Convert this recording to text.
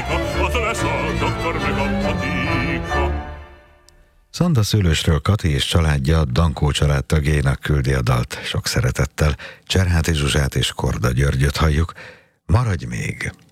az lesz a doktor meg a patika. Szanda Szőlősről Kati és családja Dankó családtagjainak küldi a dalt. Sok szeretettel Cserháti Zsuzsát és Korda Györgyöt halljuk. Maradj még!